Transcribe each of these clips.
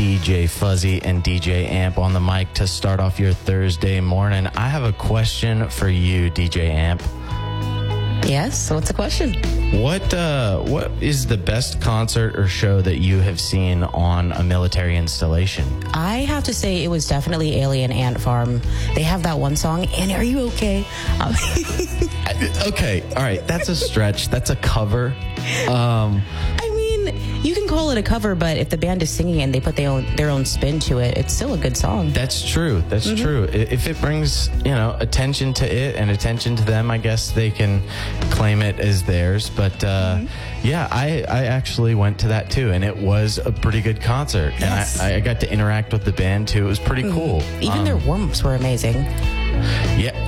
DJ Fuzzy and DJ Amp on the mic to start off your Thursday morning. I have a question for you, DJ Amp. Yes, what's the question? What is the best concert or show that you have seen on a military installation? I have to say it was definitely Alien Ant Farm. They have that one song, and are you okay? Okay, all right, that's a stretch. That's a cover. I mean, you can call it a cover, but if the band is singing and they put their own spin to it, it's still a good song. That's true. That's true. If it brings, attention to it and attention to them, I guess they can claim it as theirs. But yeah, I actually went to that too, and it was a pretty good concert. Yes. And I got to interact with the band too. It was pretty cool. Even their warm-ups were amazing. Yeah.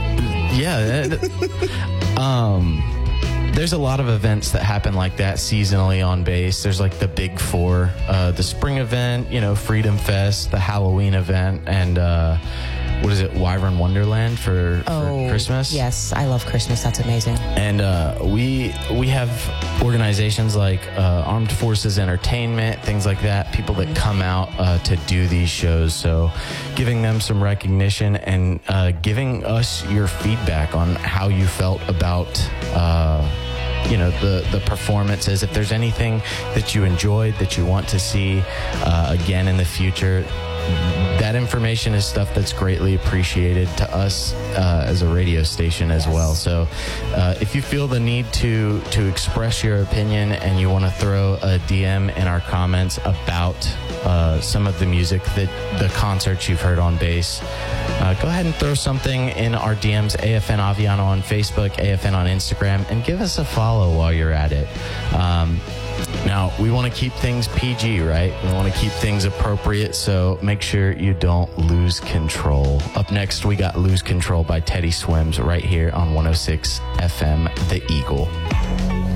There's a lot of events that happen like that seasonally on base. There's like the Big Four, the spring event, Freedom Fest, the Halloween event, and what is it, Wyvern Wonderland for Christmas? Yes, I love Christmas. That's amazing. And we have organizations like Armed Forces Entertainment, things like that, people that come out to do these shows. So giving them some recognition and giving us your feedback on how you felt about the performances. If there's anything that you enjoyed that you want to see again in the future, that information is stuff that's greatly appreciated to us as a radio station as well. So if you feel the need to express your opinion and you want to throw a DM in our comments about some of the music, the concerts you've heard on base, go ahead and throw something in our DMs, AFN Aviano on Facebook, AFN on Instagram, and give us a follow while you're at it. Now, we want to keep things PG, right? We want to keep things appropriate, so make sure you don't lose control. Up next, we got Lose Control by Teddy Swims right here on 106 FM, The Eagle.